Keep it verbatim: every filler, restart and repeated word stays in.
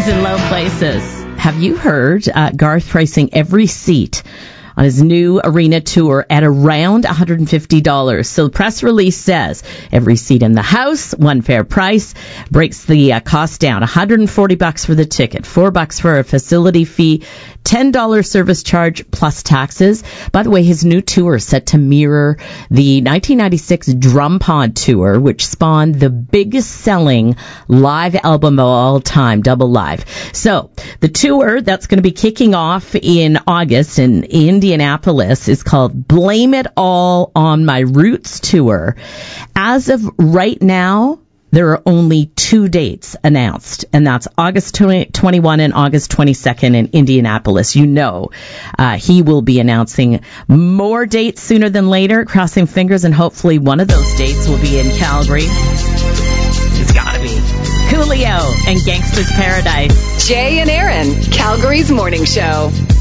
highs and low places. Have you heard uh, Garth pricing every seat on his new arena tour at around one hundred fifty dollars. So the press release says every seat in the house, one fair price, breaks the uh, cost down. one hundred forty bucks for the ticket, four bucks for a facility fee, ten dollars service charge plus taxes. By the way, his new tour is set to mirror the nineteen ninety-six Drum Pod tour, which spawned the biggest selling live album of all time, Double Live. So the tour that's going to be kicking off in August in Indianapolis is called Blame It All on My Roots Tour. As of right now, there are only two dates announced, and that's August twenty-first and August twenty-second in Indianapolis. You know, uh, he will be announcing more dates sooner than later, crossing fingers, and hopefully one of those dates will be in Calgary. It's gotta be. Coolio and Gangsta's Paradise. Jay and Aaron, Calgary's morning show.